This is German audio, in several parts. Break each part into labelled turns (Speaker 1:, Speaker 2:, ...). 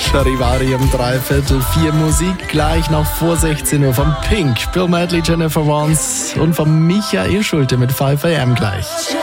Speaker 1: Charivari um 3/4 Musik gleich noch vor 16 Uhr von Pink, Bill Medley, Jennifer Warnes und von Michael Schulte mit 5 AM gleich.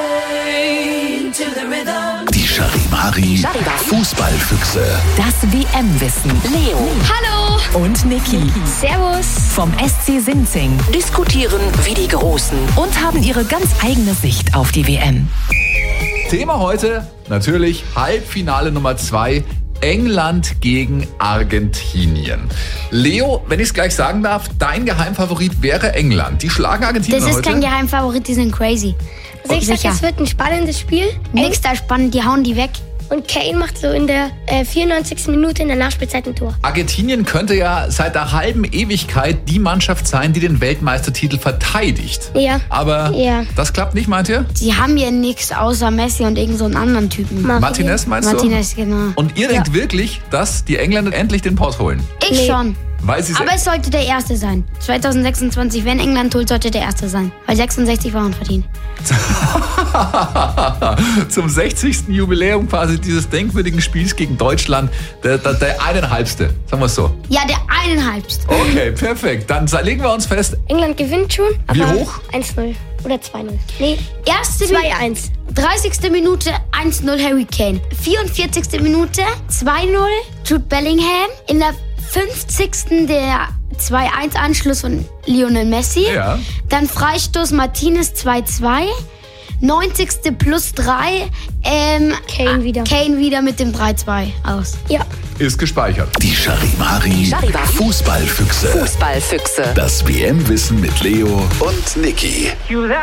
Speaker 2: Die Charivari Fußballfüchse.
Speaker 3: Das WM-Wissen. Leo.
Speaker 4: Hallo.
Speaker 3: Und Niki.
Speaker 4: Servus.
Speaker 3: Vom SC Sinzing. Diskutieren wie die Großen und haben ihre ganz eigene Sicht auf die WM.
Speaker 5: Thema heute natürlich Halbfinale Nummer 2. England gegen Argentinien. Leo, wenn ich es gleich sagen darf, dein Geheimfavorit wäre England. Die schlagen Argentinien
Speaker 4: Das ist
Speaker 5: heute.
Speaker 4: kein Geheimfavorit, die sind crazy.
Speaker 6: Also ich sag, es wird ein spannendes Spiel.
Speaker 4: Nix da spannend, die hauen die weg.
Speaker 6: Und Kane macht so in der 94. Minute in der Nachspielzeit ein Tor.
Speaker 5: Argentinien könnte ja seit einer halben Ewigkeit die Mannschaft sein, die den Weltmeistertitel verteidigt.
Speaker 6: Ja.
Speaker 5: Aber
Speaker 6: Ja.
Speaker 5: das klappt nicht, meint ihr?
Speaker 4: Die haben ja nichts außer Messi und irgend so einen anderen Typen.
Speaker 5: Martinez meinst
Speaker 4: Martinez, genau.
Speaker 5: du? Und ihr denkt wirklich, dass die Engländer endlich den Pott holen?
Speaker 4: Ich schon.
Speaker 5: Weil sie
Speaker 4: Aber es sollte der Erste sein. 2026, wenn England holt, sollte der Erste sein. Weil 66 waren verdient.
Speaker 5: zum 60. Jubiläum quasi dieses denkwürdigen Spiels gegen Deutschland, der 1,5. Sagen wir es so.
Speaker 4: Ja, der 1,5.
Speaker 5: Okay, perfekt. Dann legen wir uns fest.
Speaker 6: England gewinnt schon. Aber
Speaker 5: Wie hoch?
Speaker 6: 1-0 oder 2-0. Nee,
Speaker 4: Erste
Speaker 6: 2-1.
Speaker 4: 30. Minute 1-0 Harry Kane. 44. Minute 2-0 Jude Bellingham. In der 50. der 2-1 Anschluss von Lionel Messi.
Speaker 5: Ja.
Speaker 4: Dann Freistoß Martinez 2-2. 90. plus 3.
Speaker 6: Kane wieder.
Speaker 4: Kane wieder mit dem 3-2 aus.
Speaker 6: Ja.
Speaker 5: Ist gespeichert.
Speaker 2: Die Charivari Fußballfüchse.
Speaker 3: Fußballfüchse.
Speaker 2: Das WM-Wissen mit Leo und Niki.